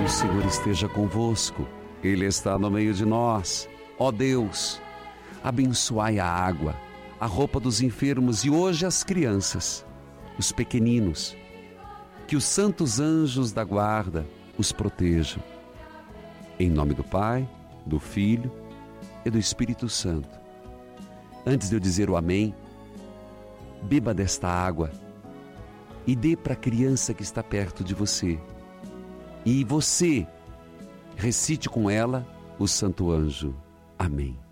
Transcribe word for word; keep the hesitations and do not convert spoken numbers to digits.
Senhor esteja convosco, Ele está no meio de nós. Ó Deus, abençoai a água, a roupa dos enfermos e hoje as crianças, os pequeninos. Que os santos anjos da guarda os protejam. Em nome do Pai, do Filho e do Espírito Santo. Antes de eu dizer o amém, beba desta água e dê para a criança que está perto de você. E você recite com ela o Santo Anjo. Amém.